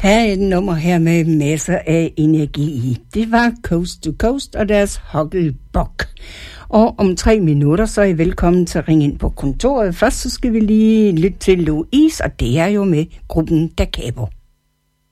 Her er et nummer her med masser af energi i. Det var Coast to Coast og deres Hugglebug. Og om 3 minutter, så er I velkommen til at ringe ind på kontoret. Først så skal vi lige lytte til Louise, og det er jo med gruppen Da Capo.